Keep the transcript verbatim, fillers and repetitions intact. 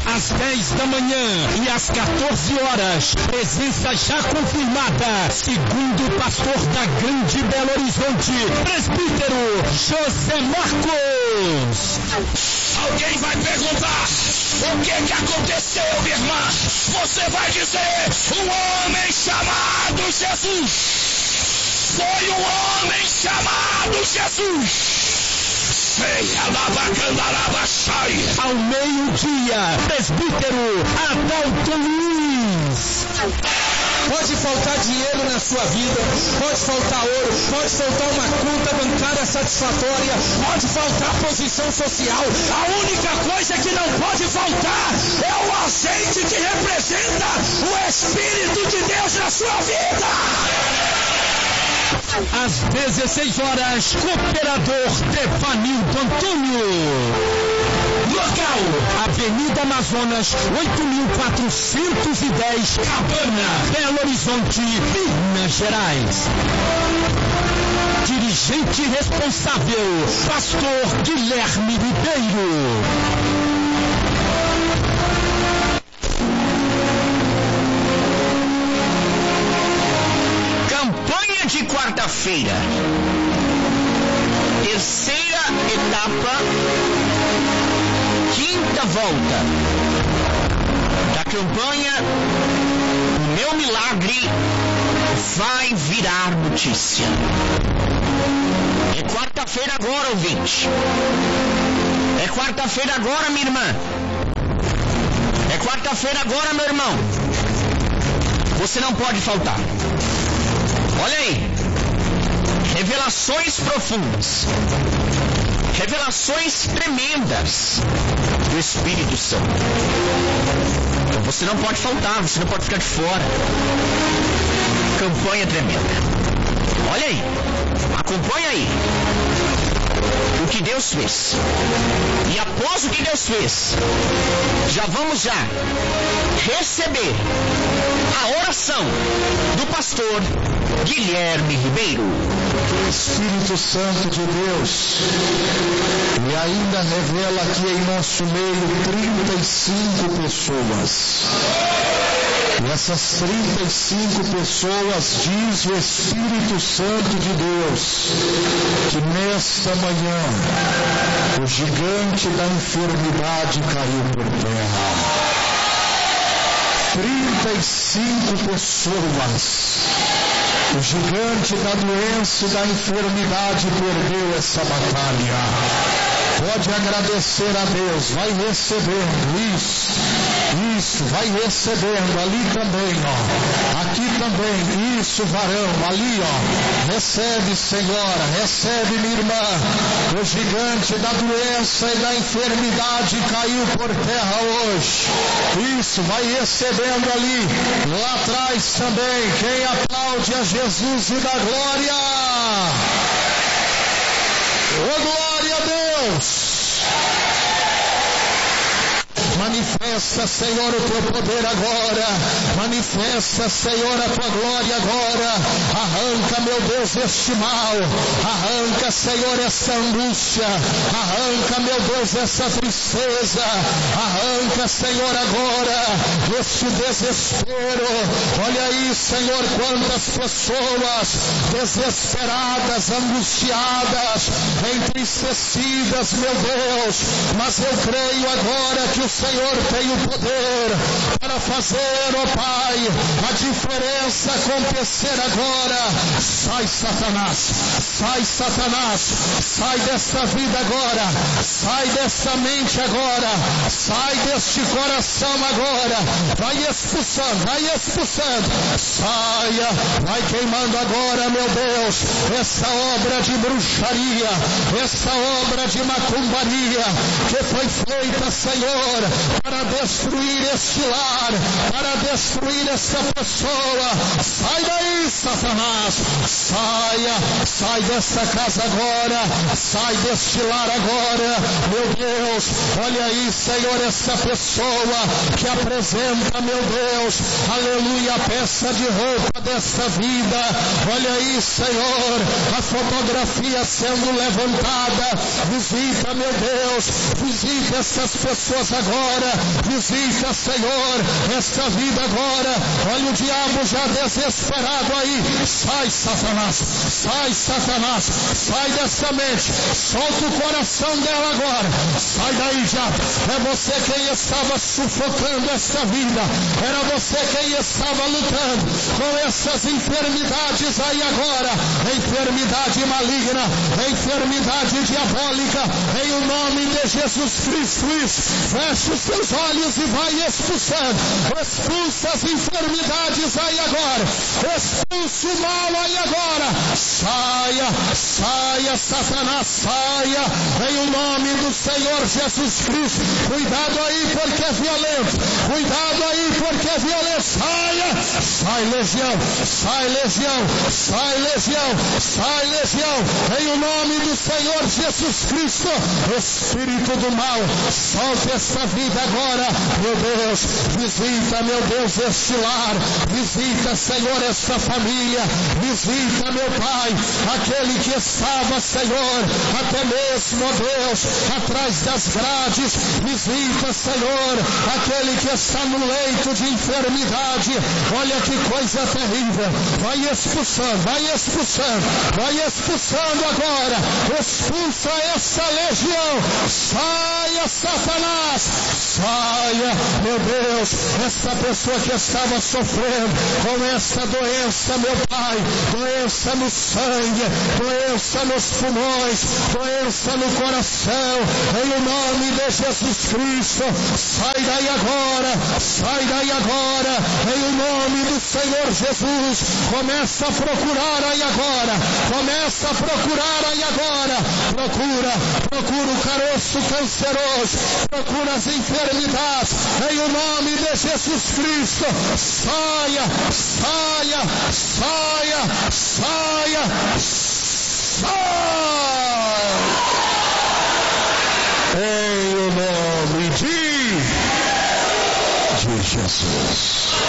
às dez da manhã e às quatorze horas. Presença já confirmada, segundo o pastor da Grande Belo Horizonte, presbítero José Marcos. Alguém vai perguntar o que que aconteceu, minha irmã? Você vai dizer: um homem chamado Jesus. Foi um homem chamado Jesus. Ao meio-dia, presbítero Adalto Luiz. Pode faltar dinheiro na sua vida, pode faltar ouro, pode faltar uma conta bancária satisfatória, pode faltar posição social. A única coisa que não pode faltar é o azeite que representa o Espírito de Deus na sua vida. Às dezesseis horas, Cooperador Tefanildo Antônio. Local: Avenida Amazonas, oito mil quatrocentos e dez, Cabana, Belo Horizonte, Minas Gerais. Dirigente responsável: Pastor Guilherme Ribeiro. Campanha de quarta-feira, terceira etapa, quinta volta da campanha O Meu Milagre Vai Virar Notícia. É quarta-feira agora, ouvinte. É quarta-feira agora, minha irmã. É quarta-feira agora, meu irmão. Você não pode faltar. Olha aí, revelações profundas, revelações tremendas do Espírito Santo. Você não pode faltar, você não pode ficar de fora. Campanha tremenda. Olha aí, acompanha aí o que Deus fez. E após o que Deus fez, já vamos já receber a oração do pastor Guilherme Ribeiro. Espírito Santo de Deus, e ainda revela aqui em nosso meio trinta e cinco pessoas. E essas trinta e cinco pessoas, diz o Espírito Santo de Deus, que nesta manhã o gigante da enfermidade caiu por terra. trinta e cinco pessoas. O gigante da doença e da enfermidade perdeu essa batalha. Pode agradecer a Deus, vai recebendo isso, isso, vai recebendo ali também, ó, aqui também, isso, varão, ali, ó, recebe, Senhora, recebe, minha irmã. O gigante da doença e da enfermidade caiu por terra hoje, isso, vai recebendo ali, lá atrás também, quem aplaude a Jesus e dá glória. Oh, glória a Deus! Manifesta, Senhor, o teu poder agora. Manifesta, Senhor, a tua glória agora. Arranca, meu Deus, este mal. Arranca, Senhor, essa angústia. Arranca, meu Deus, essa tristeza. Arranca, Senhor, agora este desespero. Olha aí, Senhor, quantas pessoas desesperadas, angustiadas, entristecidas, meu Deus. Mas eu creio agora que o Senhor Senhor tem o poder para fazer, ó Pai, a diferença acontecer agora. Sai, Satanás, sai, Satanás, sai desta vida agora, sai desta mente agora, sai deste coração agora, vai expulsando, vai expulsando, saia, vai queimando agora, meu Deus, essa obra de bruxaria, essa obra de macumbaria que foi feita, Senhor, para destruir este lar, para destruir esta pessoa. Sai daí, Satanás, saia, sai desta casa agora, sai deste lar agora, meu Deus. Olha aí, Senhor, essa pessoa que apresenta, meu Deus, aleluia, a peça de roupa desta vida. Olha aí, Senhor, a fotografia sendo levantada. Visita, meu Deus, visita essas pessoas agora. agora. Visita, Senhor, esta vida agora. Olha o diabo já desesperado aí. Sai, Satanás. Sai, Satanás. Sai dessa mente. Solta o coração dela agora. Sai daí, diabo. É você quem estava sufocando esta vida. Era você quem estava lutando com essas enfermidades aí agora. Enfermidade maligna, enfermidade diabólica, em o nome de Jesus Cristo. Isso. Feche os seus olhos e vai expulsando. Expulsa as enfermidades aí agora. Expulsa o mal aí agora. Saia, saia, Satanás, saia, em o nome do Senhor Jesus Cristo. Cuidado aí porque é violento. Cuidado aí porque é violento. Saia, sai legião, sai legião, sai legião, sai legião, em o nome do Senhor Jesus Cristo. Espírito do mal, solta esta vida agora, meu Deus. Visita, meu Deus, este lar. Visita, Senhor, esta família. Visita, meu Pai, aquele que estava, Senhor, até mesmo, ó Deus, atrás das grades. Visita, Senhor, aquele que está no leito de enfermidade. Olha que coisa terrível. Vai expulsando, vai expulsando, vai expulsando agora. Expulsa essa legião. Saia, Satanás. Saia, meu Deus. Essa pessoa que estava sofrendo com essa doença, meu Pai, doença no sangue, doença nos pulmões, doença no coração, em o nome de Jesus Cristo. Sai daí agora, sai daí agora, em o nome do Senhor Jesus. Começa a procurar aí agora, começa a procurar aí agora. Procura, procura o caroço canceroso, procura as enfermidades, em o nome de Jesus Cristo. Saia, saia, saia, saia, saia, em o nome de, de Jesus.